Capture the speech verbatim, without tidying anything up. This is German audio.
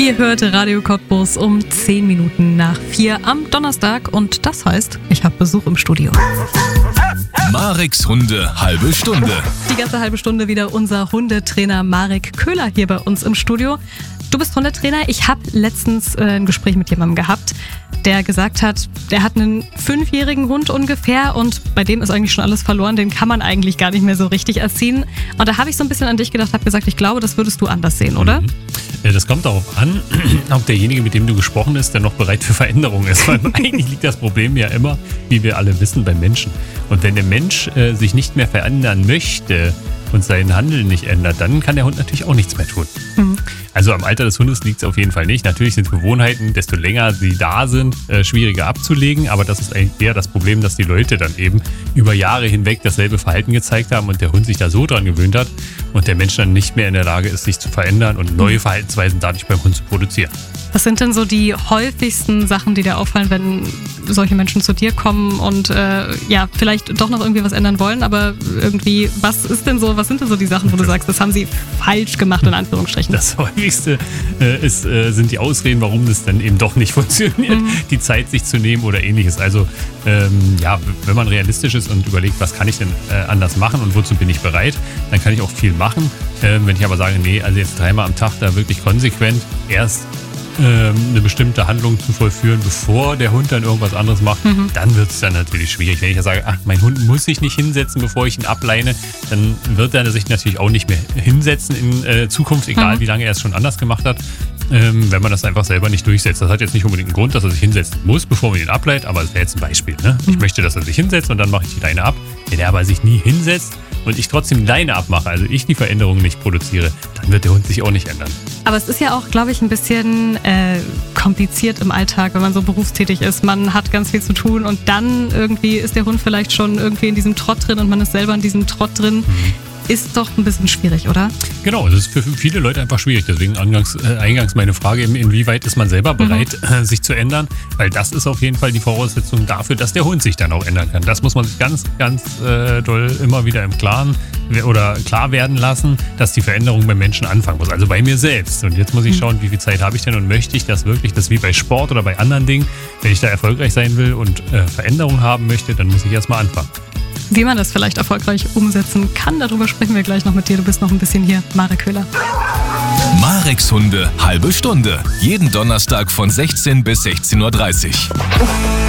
Ihr hört Radio Cottbus um zehn Minuten nach vier am Donnerstag und das heißt, ich habe Besuch im Studio. Mareks Hunde halbe Stunde. Die ganze halbe Stunde wieder unser Hundetrainer Marek Köhler hier bei uns im Studio. Du bist Hundetrainer. Ich habe letztens äh, ein Gespräch mit jemandem gehabt, der gesagt hat, der hat einen fünfjährigen Hund ungefähr und bei dem ist eigentlich schon alles verloren, den kann man eigentlich gar nicht mehr so richtig erziehen. Und da habe ich so ein bisschen an dich gedacht, habe gesagt, ich glaube, das würdest du anders sehen, oder? Mhm. Das kommt darauf an, ob derjenige, mit dem du gesprochen hast, der noch bereit für Veränderung ist. Weil eigentlich liegt das Problem ja immer, wie wir alle wissen, beim Menschen. Und wenn der Mensch äh, sich nicht mehr verändern möchte und sein Handeln nicht ändert, dann kann der Hund natürlich auch nichts mehr tun. Mhm. Also am Alter des Hundes liegt es auf jeden Fall nicht. Natürlich sind Gewohnheiten, desto länger sie da sind, äh, schwieriger abzulegen. Aber das ist eigentlich eher das Problem, dass die Leute dann eben über Jahre hinweg dasselbe Verhalten gezeigt haben und der Hund sich da so dran gewöhnt hat und der Mensch dann nicht mehr in der Lage ist, sich zu verändern und neue Verhaltensweisen dadurch beim Hund zu produzieren. Was sind denn so die häufigsten Sachen, die dir auffallen, wenn solche Menschen zu dir kommen und äh, ja, vielleicht doch noch irgendwie was ändern wollen, aber irgendwie, was ist denn so, was sind denn so die Sachen, wo du sagst, das haben sie falsch gemacht, in Anführungsstrichen? Das häufigste äh, ist, äh, sind die Ausreden, warum das dann eben doch nicht funktioniert, mhm. die Zeit sich zu nehmen oder ähnliches. Also ähm, ja, wenn man realistisch ist und überlegt, was kann ich denn äh, anders machen und wozu bin ich bereit, dann kann ich auch viel machen. Ähm, wenn ich aber sage, nee, also jetzt dreimal am Tag da wirklich konsequent erst eine bestimmte Handlung zu vollführen, bevor der Hund dann irgendwas anderes macht, mhm. dann wird es dann natürlich schwierig. Wenn ich ja sage, ach, mein Hund muss sich nicht hinsetzen, bevor ich ihn ableine, dann wird er sich natürlich auch nicht mehr hinsetzen in äh, Zukunft, egal mhm. wie lange er es schon anders gemacht hat, ähm, wenn man das einfach selber nicht durchsetzt. Das hat jetzt nicht unbedingt einen Grund, dass er sich hinsetzen muss, bevor man ihn ableitet, aber das wäre jetzt ein Beispiel. Ne? Mhm. Ich möchte, dass er sich hinsetzt und dann mache ich die Leine ab. Wenn er aber sich nie hinsetzt und ich trotzdem die Leine abmache, also ich die Veränderung nicht produziere, dann wird der Hund sich auch nicht ändern. Aber es ist ja auch, glaube ich, ein bisschen äh, kompliziert im Alltag, wenn man so berufstätig ist. Man hat ganz viel zu tun und dann irgendwie ist der Hund vielleicht schon irgendwie in diesem Trott drin und man ist selber in diesem Trott drin. Mhm. Ist doch ein bisschen schwierig, oder? Genau, das ist für viele Leute einfach schwierig. Deswegen eingangs, äh, eingangs meine Frage, inwieweit ist man selber bereit, mhm. äh, sich zu ändern? Weil das ist auf jeden Fall die Voraussetzung dafür, dass der Hund sich dann auch ändern kann. Das muss man sich ganz, ganz äh, doll immer wieder im Klaren oder klar werden lassen, dass die Veränderung beim Menschen anfangen muss. Also bei mir selbst. Und jetzt muss ich schauen, wie viel Zeit habe ich denn und möchte ich das wirklich, das wie bei Sport oder bei anderen Dingen, wenn ich da erfolgreich sein will und äh, Veränderung haben möchte, dann muss ich erstmal anfangen. Wie man das vielleicht erfolgreich umsetzen kann, darüber sprechen wir gleich noch mit dir. Du bist noch ein bisschen hier, Marek Köhler. Mareks Hunde halbe Stunde. Jeden Donnerstag von sechzehn bis sechzehn Uhr dreißig.